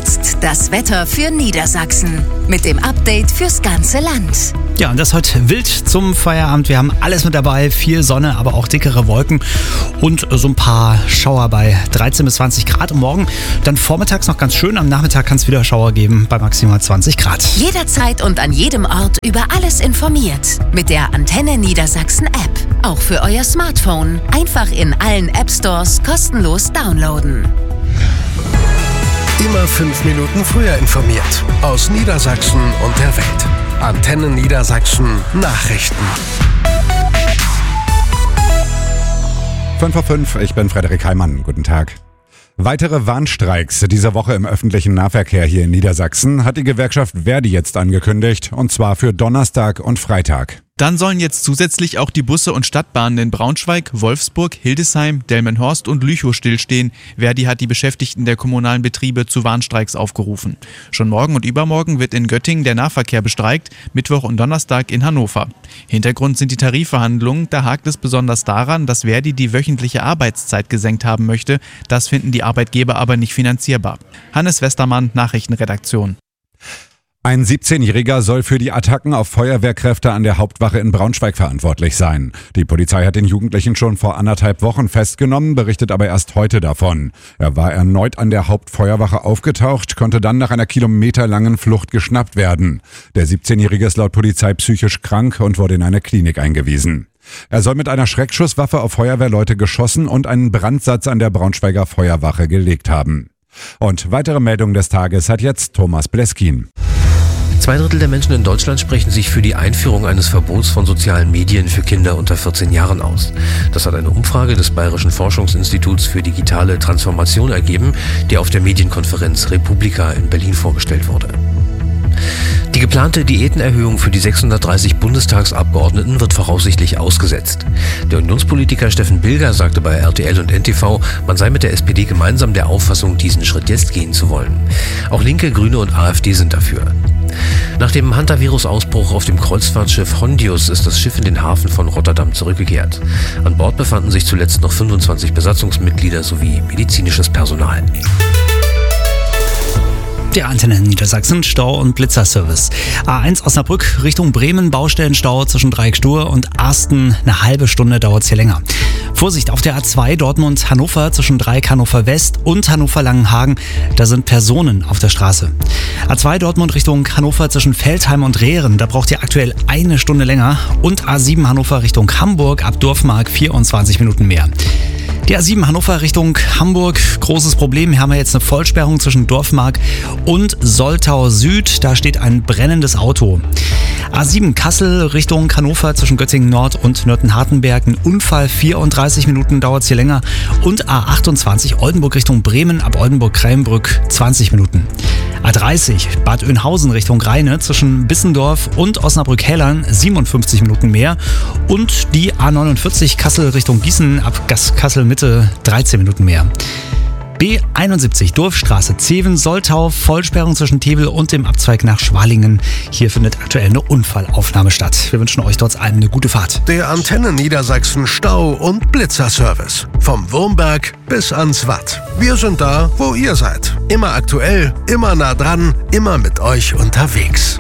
Jetzt das Wetter für Niedersachsen mit dem Update fürs ganze Land. Ja, und das heute wild zum Feierabend. Wir haben alles mit dabei, viel Sonne, aber auch dickere Wolken und so ein paar Schauer bei 13 bis 20 Grad. Und morgen dann vormittags noch ganz schön. Am Nachmittag kann es wieder Schauer geben bei maximal 20 Grad. Jederzeit und an jedem Ort über alles informiert. Mit der Antenne Niedersachsen App. Auch für euer Smartphone. Einfach in allen App Stores kostenlos downloaden. Immer 5 Minuten früher informiert. Aus Niedersachsen und der Welt. Antenne Niedersachsen Nachrichten. 5:05 Uhr, ich bin Frederik Heimann. Guten Tag. Weitere Warnstreiks dieser Woche im öffentlichen Nahverkehr hier in Niedersachsen hat die Gewerkschaft ver.di jetzt angekündigt, und zwar für Donnerstag und Freitag. Dann sollen jetzt zusätzlich auch die Busse und Stadtbahnen in Braunschweig, Wolfsburg, Hildesheim, Delmenhorst und Lüchow stillstehen. ver.di hat die Beschäftigten der kommunalen Betriebe zu Warnstreiks aufgerufen. Schon morgen und übermorgen wird in Göttingen der Nahverkehr bestreikt, Mittwoch und Donnerstag in Hannover. Hintergrund sind die Tarifverhandlungen. Da hakt es besonders daran, dass ver.di die wöchentliche Arbeitszeit gesenkt haben möchte. Das finden die Arbeitgeber aber nicht finanzierbar. Hannes Westermann, Nachrichtenredaktion. Ein 17-Jähriger soll für die Attacken auf Feuerwehrkräfte an der Hauptwache in Braunschweig verantwortlich sein. Die Polizei hat den Jugendlichen schon vor 1,5 Wochen festgenommen, berichtet aber erst heute davon. Er war erneut an der Hauptfeuerwache aufgetaucht, konnte dann nach einer kilometerlangen Flucht geschnappt werden. Der 17-Jährige ist laut Polizei psychisch krank und wurde in eine Klinik eingewiesen. Er soll mit einer Schreckschusswaffe auf Feuerwehrleute geschossen und einen Brandsatz an der Braunschweiger Feuerwache gelegt haben. Und weitere Meldungen des Tages hat jetzt Thomas Bleskin. 2/3 der Menschen in Deutschland sprechen sich für die Einführung eines Verbots von sozialen Medien für Kinder unter 14 Jahren aus. Das hat eine Umfrage des Bayerischen Forschungsinstituts für digitale Transformation ergeben, die auf der Medienkonferenz Republika in Berlin vorgestellt wurde. Die geplante Diätenerhöhung für die 630 Bundestagsabgeordneten wird voraussichtlich ausgesetzt. Der Unionspolitiker Steffen Bilger sagte bei RTL und NTV, man sei mit der SPD gemeinsam der Auffassung, diesen Schritt jetzt gehen zu wollen. Auch Linke, Grüne und AfD sind dafür. Nach dem Hantavirus-Ausbruch auf dem Kreuzfahrtschiff Hondius ist das Schiff in den Hafen von Rotterdam zurückgekehrt. An Bord befanden sich zuletzt noch 25 Besatzungsmitglieder sowie medizinisches Personal. Der Antenne Niedersachsen Stau- und Blitzerservice. A1 Osnabrück Richtung Bremen, Baustellenstau zwischen Dreieckstuhl und Arsten. Eine halbe Stunde dauert es hier länger. Vorsicht auf der A2 Dortmund-Hannover zwischen Dreieck Hannover West und Hannover-Langenhagen. Da sind Personen auf der Straße. A2 Dortmund Richtung Hannover zwischen Veltheim und Rehren. Da braucht ihr aktuell eine Stunde länger. Und A7 Hannover Richtung Hamburg ab Dorfmark 24 Minuten mehr. Die A7 Hannover Richtung Hamburg, großes Problem. Hier haben wir jetzt eine Vollsperrung zwischen Dorfmark und Soltau Süd. Da steht ein brennendes Auto. A7 Kassel Richtung Hannover zwischen Göttingen Nord und Nörten-Hartenberg. Ein Unfall, 34 Minuten dauert es hier länger. Und A28 Oldenburg Richtung Bremen ab Oldenburg-Krembrück 20 Minuten. A30 Bad Oeynhausen Richtung Rheine zwischen Bissendorf und Osnabrück-Hellern 57 Minuten mehr. Und die A49 Kassel Richtung Gießen ab Kassel Mitte 13 Minuten mehr. B71 Dorfstraße Zeven-Soltau, Vollsperrung zwischen Tebel und dem Abzweig nach Schwalingen. Hier findet aktuell eine Unfallaufnahme statt. Wir wünschen euch dort allen eine gute Fahrt. Der Antenne Niedersachsen Stau- und Blitzerservice. Vom Wurmberg bis ans Watt. Wir sind da, wo ihr seid. Immer aktuell, immer nah dran, immer mit euch unterwegs.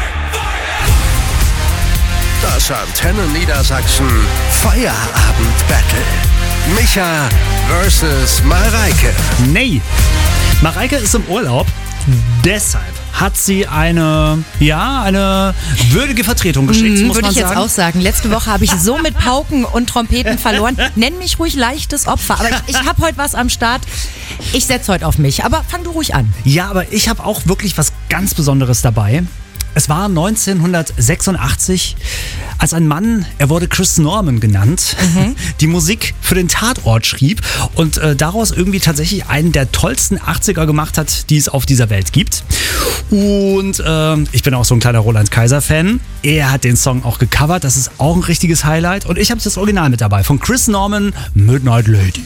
Das Antenne Niedersachsen Feierabend-Battle. Micha versus Mareike. Nee, Mareike ist im Urlaub. Deshalb hat sie eine würdige Vertretung geschickt, muss würde man ich jetzt sagen. auch sagen. Letzte Woche habe ich so mit Pauken und Trompeten verloren. Nenn mich ruhig leichtes Opfer. Aber ich habe heute was am Start. Ich setze heute auf mich. Aber fang du ruhig an. Ja, aber ich habe auch wirklich was ganz Besonderes dabei. Es war 1986, als ein Mann, er wurde Chris Norman genannt, die Musik für den Tatort schrieb und daraus irgendwie tatsächlich einen der tollsten 80er gemacht hat, die es auf dieser Welt gibt. Und ich bin auch so ein kleiner Roland Kaiser-Fan. Er hat den Song auch gecovert, das ist auch ein richtiges Highlight. Und ich habe das Original mit dabei, von Chris Norman, Midnight Lady.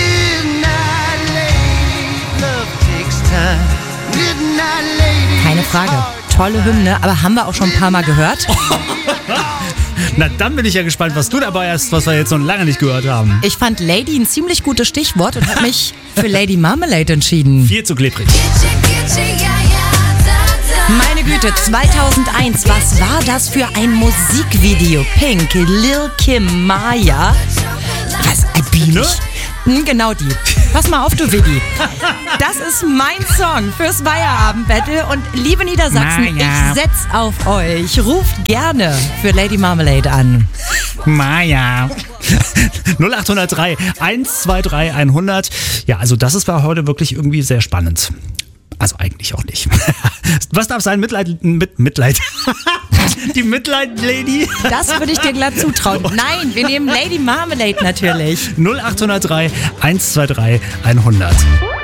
Keine Frage. Tolle Hymne, aber haben wir auch schon ein paar Mal gehört. Na, dann bin ich ja gespannt, was du dabei hast, was wir jetzt noch lange nicht gehört haben. Ich fand Lady ein ziemlich gutes Stichwort und habe mich für Lady Marmalade entschieden. Viel zu klebrig. Gitschi, gitschi, Meine Güte, 2001, was war das für ein Musikvideo? Pink, Lil Kim, Maya. Was? Biene? Genau die. Pass mal auf, du Widdi. Das ist mein Song fürs Feierabendbattle. Und liebe Niedersachsen, Maya. ich setz auf euch. Ruft gerne für Lady Marmalade an. Maya. 0803 123 100. Ja, also das ist heute wirklich irgendwie sehr spannend. Also eigentlich auch nicht. Was darf sein? Mitleid. Die Mitleid-Lady. Das würde ich dir glatt zutrauen. Nein, wir nehmen Lady Marmalade natürlich. 0803 123 100.